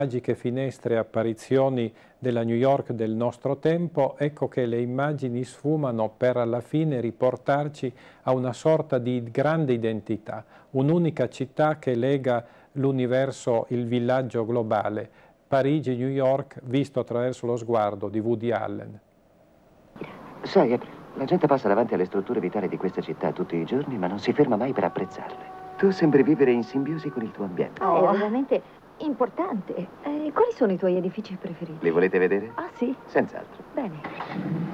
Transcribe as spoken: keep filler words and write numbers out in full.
Magiche finestre e apparizioni della New York del nostro tempo, ecco che le immagini sfumano per alla fine riportarci a una sorta di grande identità, un'unica città che lega l'universo, il villaggio globale, Parigi-New York visto attraverso lo sguardo di Woody Allen. Sai, April, la gente passa davanti alle strutture vitali di questa città tutti i giorni, ma non si ferma mai per apprezzarle. Tu sembri vivere in simbiosi con il tuo ambiente. Oh, è veramente importante. Eh, quali sono i tuoi edifici preferiti? Li volete vedere? Ah, sì? Senz'altro. Bene.